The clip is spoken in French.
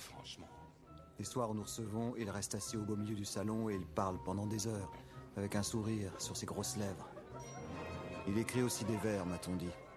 franchement. Les soirs où nous recevons, il reste assis au beau milieu du salon et il parle pendant des heures, avec un sourire sur ses grosses lèvres. Il écrit aussi des vers, m'a-t-on dit.